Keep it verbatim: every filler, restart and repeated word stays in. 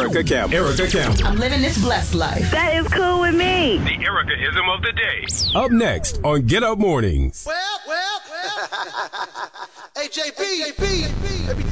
Erica Campbell. Erica Campbell. I'm living this blessed life. That is cool with me. The Erica-ism of the day. Up next on Get Up Mornings. Well, well, well. Hey, J B, J B,